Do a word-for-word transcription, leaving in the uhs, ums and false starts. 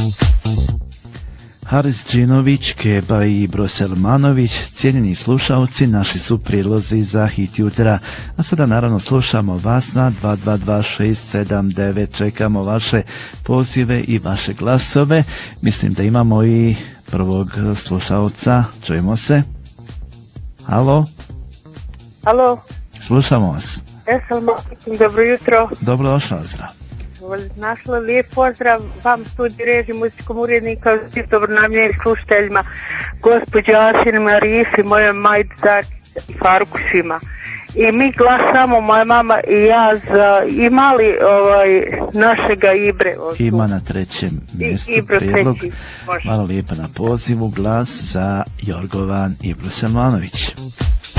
Haris Džinović, Keba i Ibro Selmanović, cijenjeni slušalci, naši su prilozi za hit jutra. A sada naravno slušamo vas na dva dva dva šest sedam devet, čekamo vaše pozive i vaše glasove. Mislim da imamo i prvog slušalca, čujemo se. Halo? Halo? Slušamo vas. Selmanović, dobro jutro. Dobro došla, zdrav. Našla lijep pozdrav vam studiju režiji muzičkom urednika i dobronamljenim slušateljima, gospođe Asini Marifi, moje majde Zaki i Farukušima. I mi glasamo, moja mama i ja, za imali ovaj, našega Ibre. Ima na trećem mjestu prijedlog. Hvala lijepa na pozivu, glas za Jorgovan Ibro Selmanović.